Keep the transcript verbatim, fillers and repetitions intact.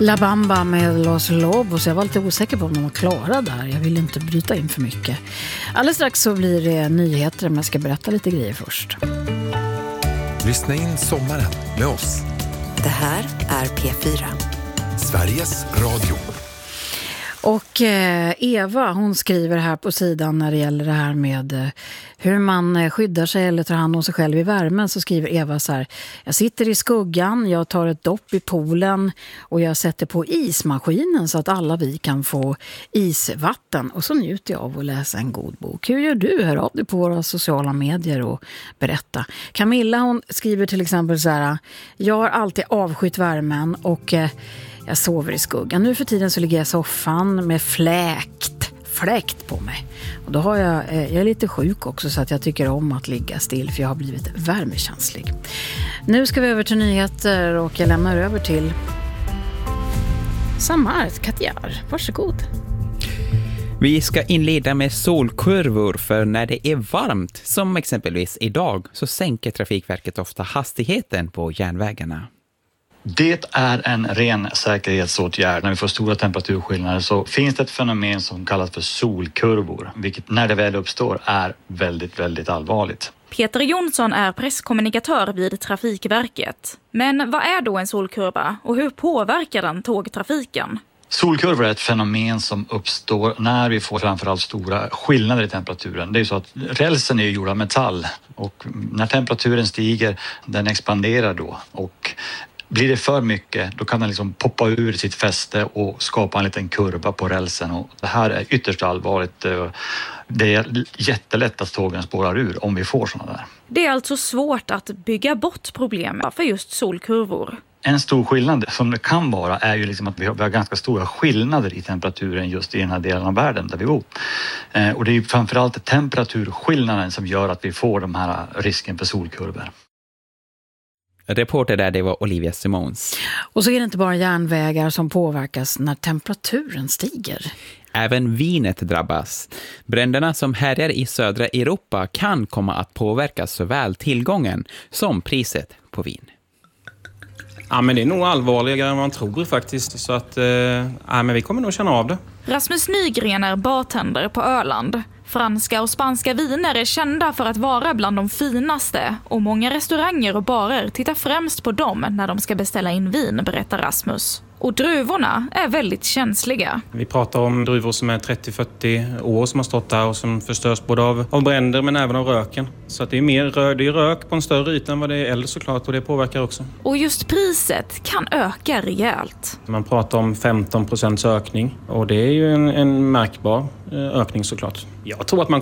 La Bamba med Los Lobos. Jag var lite osäker på om de var klara där. Jag vill inte bryta in för mycket. Alldeles strax så blir det nyheter, men jag ska berätta lite grejer först. Lyssna in sommaren med oss. Det här är P fyra. Sveriges Radio. Och eh, Eva, hon skriver här på sidan när det gäller det här med eh, hur man skyddar sig eller tar hand om sig själv i värmen, så skriver Eva så här: jag sitter i skuggan, jag tar ett dopp i poolen och jag sätter på ismaskinen så att alla vi kan få isvatten, och så njuter jag av att läsa en god bok. Hur gör du? Hör av dig på våra sociala medier och berätta. Camilla, hon skriver till exempel så här: jag har alltid avskytt värmen och eh, jag sover i skuggan. Nu för tiden så ligger jag i soffan med fläkt, fläkt på mig. Och då har jag, jag är lite sjuk också, så att jag tycker om att ligga still, för jag har blivit värmekänslig. Nu ska vi över till nyheter och jag lämnar över till Samar Katjar. Varsågod. Vi ska inleda med solkurvor, för när det är varmt, som exempelvis idag, så sänker Trafikverket ofta hastigheten på järnvägarna. Det är en ren säkerhetsåtgärd. När vi får stora temperaturskillnader så finns det ett fenomen som kallas för solkurvor, vilket när det väl uppstår är väldigt, väldigt allvarligt. Peter Jonsson är presskommunikatör vid Trafikverket. Men vad är då en solkurva och hur påverkar den tågtrafiken? Solkurvor är ett fenomen som uppstår när vi får framförallt stora skillnader i temperaturen. Det är ju så att rälsen är gjord av metall, och när temperaturen stiger, den expanderar då, och blir det för mycket, då kan den liksom poppa ur sitt fäste och skapa en liten kurva på rälsen. Och det här är ytterst allvarligt. Det är jättelätt att tågen spårar ur om vi får sådana där. Det är alltså svårt att bygga bort problemet för just solkurvor. En stor skillnad som det kan vara är ju liksom att vi har, vi har ganska stora skillnader i temperaturen just i den här delen av världen där vi bor. Eh, och det är ju framförallt temperaturskillnaden som gör att vi får de här risken för solkurvor. Reporter där, det var Olivia Simons. Och så är det inte bara järnvägar som påverkas när temperaturen stiger. Även vinet drabbas. Bränderna som härjar i södra Europa kan komma att påverka såväl tillgången som priset på vin. Ja, men det är nog allvarligare än man tror faktiskt. Så att, eh, ja, men vi kommer nog känna av det. Rasmus Nygren är bartender på Öland. Franska och spanska viner är kända för att vara bland de finaste, och många restauranger och barer tittar främst på dem när de ska beställa in vin, berättar Rasmus. Och druvorna är väldigt känsliga. Vi pratar om druvor som är trettio till fyrtio år som har stått där och som förstörs både av, av bränder men även av röken. Så att det är mer rök, det är rök på en större yta än vad det är eld såklart, och det påverkar också. Och just priset kan öka rejält. Man pratar om femton procents ökning, och det är ju en, en märkbar ökning såklart. Jag tror att man